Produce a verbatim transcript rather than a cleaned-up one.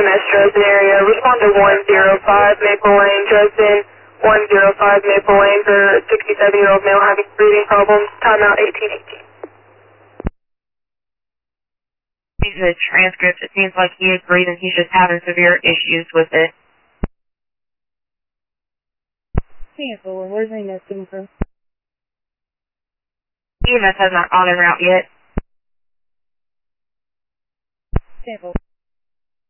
M S Dresden area. Respond to one zero five Maple Lane, Dresden. one zero five Maple Lane for sixty-seven-year-old male having breathing problems. Timeout eighteen eighteen. The transcript, it seems like he is breathing. He's just having severe issues with it. Sample, where's the E M S coming from? E M S has not gone en route yet. Sample.